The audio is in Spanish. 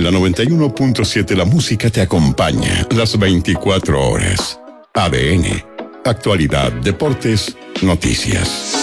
En la 91.7 la música te acompaña las 24 horas. ADN. Actualidad, deportes, noticias.